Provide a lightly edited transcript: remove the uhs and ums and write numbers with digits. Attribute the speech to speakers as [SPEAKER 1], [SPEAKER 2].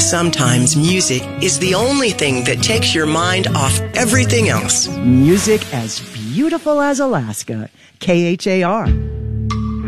[SPEAKER 1] Sometimes music is the only thing that takes your mind off everything else.
[SPEAKER 2] Music as beautiful as Alaska. KHAR.